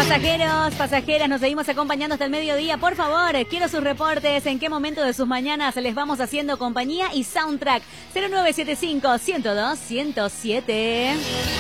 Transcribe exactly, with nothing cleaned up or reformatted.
Pasajeros, pasajeras, nos seguimos acompañando hasta el mediodía. Por favor, quiero sus reportes. ¿En qué momento de sus mañanas les vamos haciendo compañía y soundtrack? cero nueve siete cinco, uno cero dos, uno cero siete.